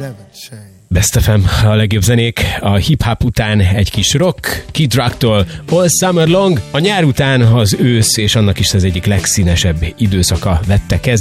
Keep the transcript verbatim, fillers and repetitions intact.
Best ef em, a legjobb zenék, a hip-hop után egy kis rock, Kid Rocktól All Summer Long, a nyár után az ősz, és annak is az egyik legszínesebb időszaka vette kezdet.